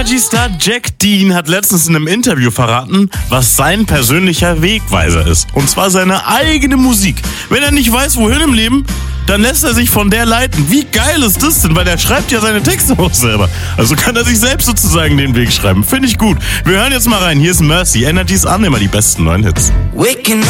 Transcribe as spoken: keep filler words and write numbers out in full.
Energy-Star Jack Dean hat letztens in einem Interview verraten, was sein persönlicher Wegweiser ist. Und zwar seine eigene Musik. Wenn er nicht weiß, wohin im Leben, dann lässt er sich von der leiten. Wie geil ist das denn? Weil er schreibt ja seine Texte auch selber. Also kann er sich selbst sozusagen den Weg schreiben. Finde ich gut. Wir hören jetzt mal rein. Hier ist Mercy. Energy's an, immer die besten neuen Hits. Waking